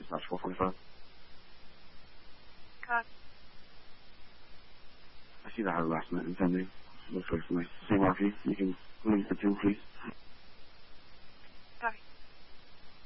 dispatch 445. Copy. I see the harassment intending. Looks like for me. Same RP. You can link the two, please.